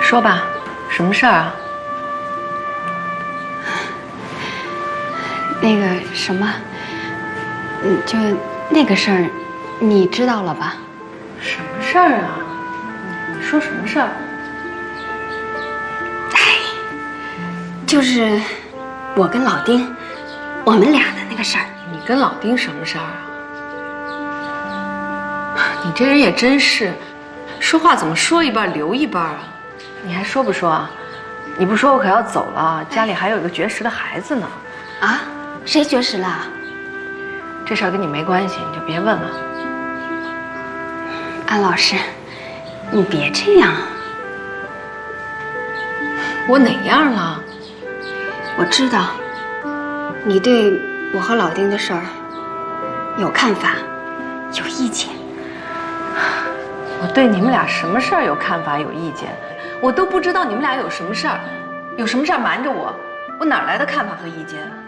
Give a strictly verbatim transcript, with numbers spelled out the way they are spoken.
说吧，什么事儿啊？ 那个什么，嗯，就那个事儿，你知道了吧？ 什么事儿啊？你说什么事儿？ 哎，就是我跟老丁，我们俩的那个事儿。 你跟老丁什么事儿啊？你这人也真是，说话怎么说一半留一半啊？你还说不说啊？你不说我可要走了，家里还有一个绝食的孩子呢。 啊？谁绝食了？ 这事儿跟你没关系，你就别问了。 安老师，你别这样。 我哪样了？ 我知道，你对我和老丁的事儿有看法，有意见。 我对你们俩什么事儿有看法、有意见？我都不知道你们俩有什么事儿，有什么事儿瞒着我，我哪来的看法和意见啊？